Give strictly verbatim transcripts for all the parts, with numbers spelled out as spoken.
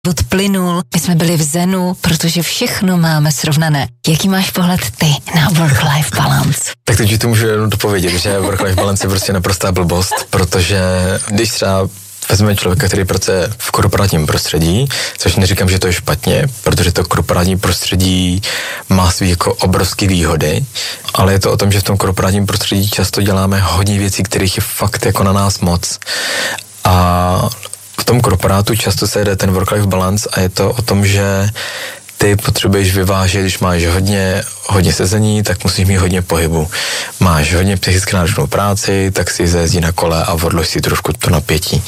odplynul, my jsme byli v zenu, protože všechno máme srovnané. Jaký máš pohled ty na work-life balance? Tak teď to můžu jenom dopovědět, že work-life balance je prostě naprostá blbost, protože když třeba vezmeme člověka, který pracuje v korporátním prostředí, což neříkám, že to je špatně, protože to korporátní prostředí má svý jako obrovské výhody, ale je to o tom, že v tom korporátním prostředí často děláme hodně věcí, kterých je fakt jako na nás moc. A v tom korporátu často se jde ten work-life balance a je to o tom, že ty potřebuješ vyvážit, když máš hodně, hodně sezení, tak musíš mít hodně pohybu. Máš hodně psychicky náročnou práci, tak si zajezdí na kole a odlož si trošku to napětí.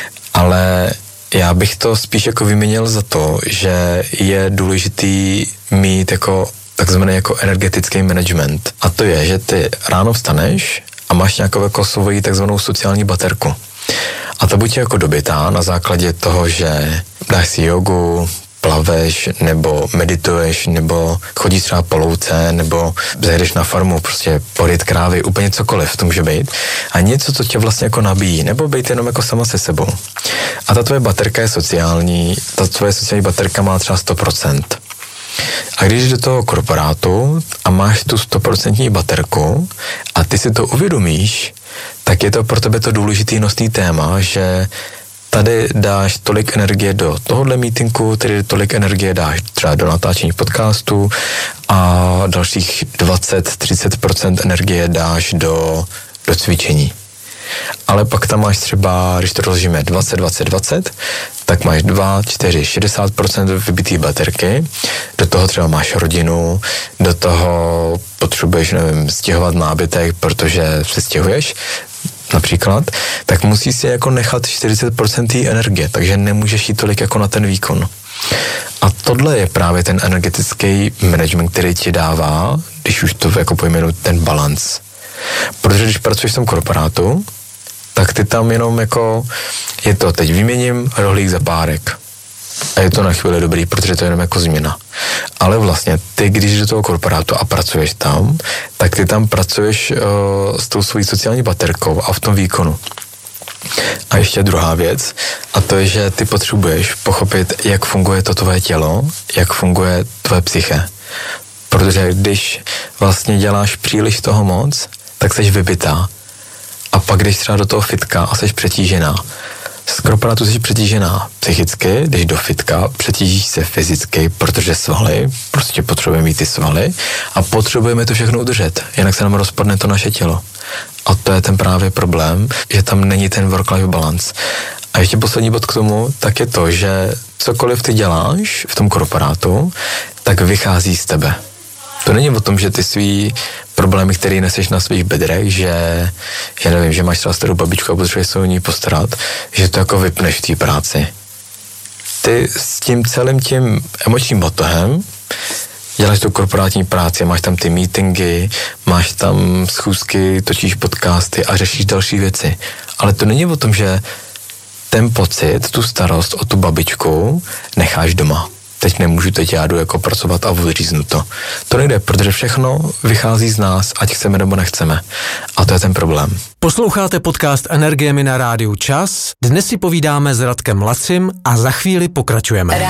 Ale já bych to spíš jako vyměnil za to, že je důležitý mít jako takzvaný jako energetický management. A to je, že ty ráno vstaneš a máš nějakou jako svoji takzvanou sociální baterku. A ta buď je jako dobytá na základě toho, že dáš si jogu, plaveš, nebo medituješ, nebo chodíš třeba po louce, nebo zajedeš na farmu, prostě poryt krávy, úplně cokoliv to může být. A něco, co tě vlastně jako nabíjí, nebo být jenom jako sama se sebou. A ta tvoje baterka je sociální, ta tvoje sociální baterka má třeba sto procent. A když jdeš do toho korporátu a máš tu stoprocentní baterku a ty si to uvědomíš, tak je to pro tebe to důležitý nosný téma, že tady dáš tolik energie do tohohle meetingu, tady tolik energie dáš třeba do natáčení podcastu a dalších dvacet až třicet procent energie dáš do, do cvičení. Ale pak tam máš třeba, když to rozložíme dvacet, dvacet, dvacet, tak máš dva, čtyři, šedesát procent vybitý baterky, do toho třeba máš rodinu, do toho potřebuješ, nevím, stěhovat nábytek, protože se stěhuješ, například, tak musíš si jako nechat čtyřicet procent té energie, takže nemůžeš jít tolik jako na ten výkon. A tohle je právě ten energetický management, který ti dává, když už to jako pojmenu, ten balans. Protože když pracuješ v tom korporátu, tak ty tam jenom jako, je to teď vyměním rohlík za párek. A je to na chvíli dobrý, protože to je jenom jako změna. Ale vlastně ty, když do toho korporátu a pracuješ tam, tak ty tam pracuješ uh, s tou svojí sociální baterkou a v tom výkonu. A ještě druhá věc, a to je, že ty potřebuješ pochopit, jak funguje to tvoje tělo, jak funguje tvoje psyche. Protože když vlastně děláš příliš toho moc, tak jsi vybitá. A pak když třeba do toho fitka a jsi přetížená, z korporátu jsi přetížená psychicky, když do fitka přetížíš se fyzicky, protože svaly, prostě potřebujeme mít ty svaly a potřebujeme to všechno udržet, jinak se nám rozpadne to naše tělo. A to je ten právě problém, že tam není ten work-life balance. A ještě poslední bod k tomu, tak je to, že cokoliv ty děláš v tom korporátu, tak vychází z tebe. To není o tom, že ty svý problémy, které neseš na svých bedrech, že, že nevím, že máš třeba starou babičku a potřebuješ se o ní postarat, že to jako vypneš v té práci. Ty s tím celým tím emočním batohem děláš tu korporátní práci, máš tam ty meetingy, máš tam schůzky, točíš podcasty a řešíš další věci. Ale to není o tom, že ten pocit, tu starost o tu babičku necháš doma. Teď nemůžu, teď já jdu jako pracovat a odříznu to. To nejde, protože všechno vychází z nás, ať chceme nebo nechceme. A to je ten problém. Posloucháte podcast Energiemi na rádiu Čas. Dnes si povídáme s Radkem Lacim a za chvíli pokračujeme.